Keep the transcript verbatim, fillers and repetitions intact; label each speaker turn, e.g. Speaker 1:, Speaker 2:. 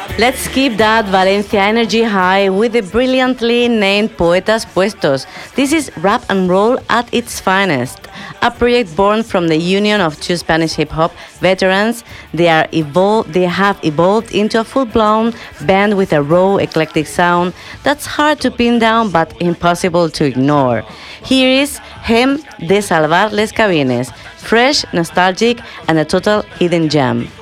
Speaker 1: Let's keep that Valencia energy high with the brilliantly named Poetas Puestos. This is rap and roll at its finest. A project born from the union of two Spanish hip-hop veterans. They are evol- they have evolved into a full-blown band with a raw, eclectic sound that's hard to pin down but impossible to ignore. Here is Hem de Salvar les Cabines, fresh, nostalgic, and a total hidden gem.